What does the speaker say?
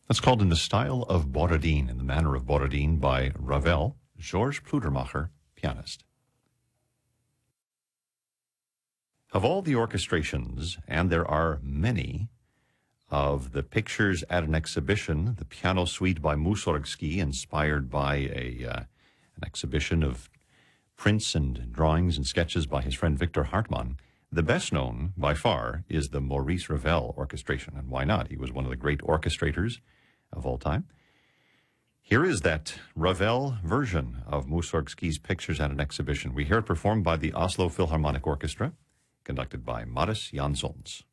That's called In the Style of Borodin, in the Manner of Borodin by Ravel, Georges Pludermacher, pianist. Of all the orchestrations, and there are many, of the pictures at an exhibition, the piano suite by Mussorgsky, inspired by an exhibition of prints and drawings and sketches by his friend Victor Hartmann, the best known by far is the Maurice Ravel orchestration. And why not? He was one of the great orchestrators of all time. Here is that Ravel version of Mussorgsky's Pictures at an Exhibition. We hear it performed by the Oslo Philharmonic Orchestra, conducted by Mariss Jansons.